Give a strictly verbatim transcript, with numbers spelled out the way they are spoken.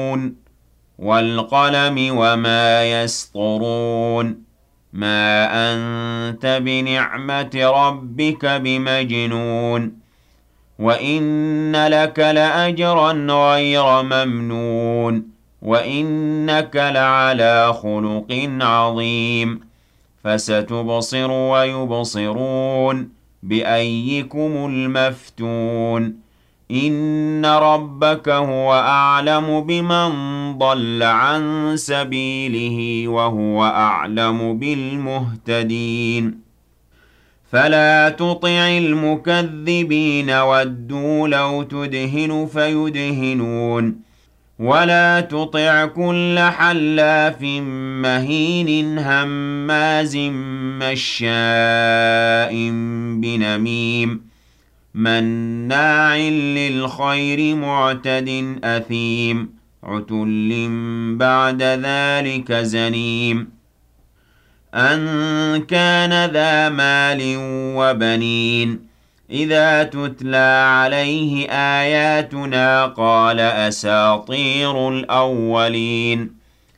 يَسْطُرُونَ وَالْقَلَمِ وَمَا يَسْطُرُونَ مَا أَنتَ بِنِعْمَةِ رَبِّكَ بِمَجْنُونٍ وَإِنَّ لَكَ لَأَجْرًا غَيْرَ مَمْنُونٍ وَإِنَّكَ لَعَلَىٰ خُلُقٍ عَظِيمٍ فَسَتُبْصِرُ وَيُبْصِرُونَ بِأَييِّكُمُ الْمَفْتُونُ إِنَّ رَبَّكَ هُوَ أَعْلَمُ بِمَن ضَلَّ عَن سَبِيلِهِ وَهُوَ أَعْلَمُ بِالْمُهْتَدِينَ فَلَا تُطِعِ الْمُكَذِّبِينَ وَدُّوا لَوْ تُدْهِنُ فَيُدْهِنُونَ وَلَا تُطِعْ كُلَّ حَلَّافٍ مَّهِينٍ هَمَّازٍ مَّشَّاءٍ بِنَمِيمٍ مَّنَّاعٍ لِّلْخَيْرِ مُعْتَدٍ أَثِيمٍ عُتُلٍّ بَعْدَ ذَٰلِكَ زَنِيمٍ أَن كَانَ ذَا مَالٍ وَبَنِينَ إِذَا تُتْلَىٰ عَلَيْهِ آيَاتُنَا قَالَ أَسَاطِيرُ الْأَوَّلِينَ